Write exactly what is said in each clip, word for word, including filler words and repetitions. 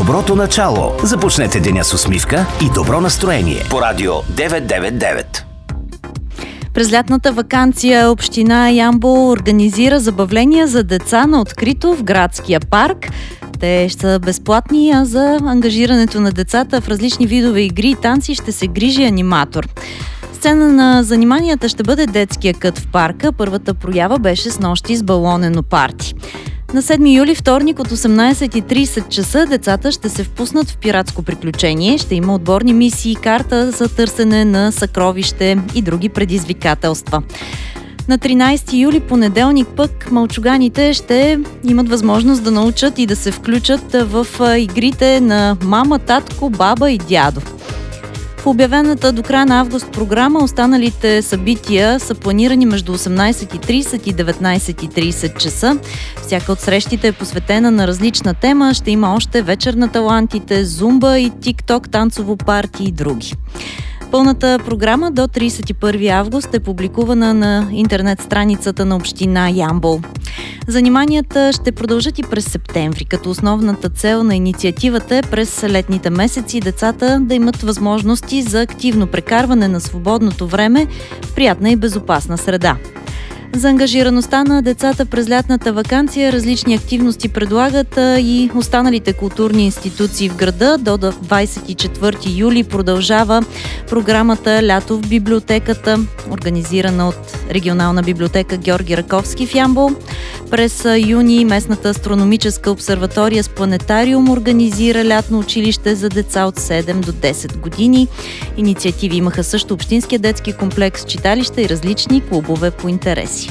Доброто начало. Започнете деня с усмивка и добро настроение по радио деветстотин деветдесет и девет. През лятната ваканция община Ямбол организира забавления за деца на открито в градския парк. Те ще са безплатни, а за ангажирането на децата в различни видове игри и танци ще се грижи аниматор. Сцена на заниманията ще бъде детския кът в парка. Първата проява беше снощи с балонено парти. На седми юли, вторник от осемнадесет и тридесет часа децата ще се впуснат в пиратско приключение. Ще има отборни мисии, карта за търсене на съкровище и други предизвикателства. На тринадесети юли, понеделник, пък мълчуганите ще имат възможност да научат и да се включат в игрите на мама, татко, баба и дядо. В обявената до края на август програма останалите събития са планирани между осемнадесет и тридесет и деветнадесет и тридесет часа. Всяка от срещите е посветена на различна тема. Ще има още вечер на талантите, зумба и тик-ток, танцово парти и други. Пълната програма до тридесет и първи август е публикувана на интернет страницата на община Ямбол. Заниманията ще продължат и през септември, като основната цел на инициативата е през летните месеци децата да имат възможности за активно прекарване на свободното време в приятна и безопасна среда. За ангажираността на децата през лятната ваканция различни активности предлагат и останалите културни институции в града. До двадесет и четвърти юли продължава програмата Лято в библиотеката, организирана от регионална библиотека Георги Раковски в Ямбол. През юни местната астрономическа обсерватория с планетариум организира лятно училище за деца от седем до десет години. Инициативи имаха също Общинския детски комплекс, читалища и различни клубове по интереси.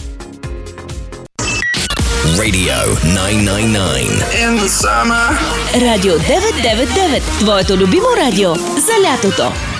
Radio деветстотин деветдесет и девет. In the summer. Радио деветстотин деветдесет и девет. Твоето любимо радио за лятото.